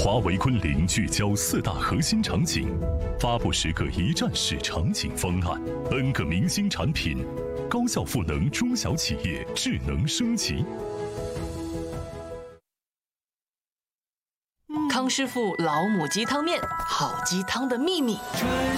华为昆凌聚焦4大核心场景，发布10个一站式场景方案，N 个明星产品，高效赋能中小企业智能升级。 康师傅老母鸡汤面，好鸡汤的秘密。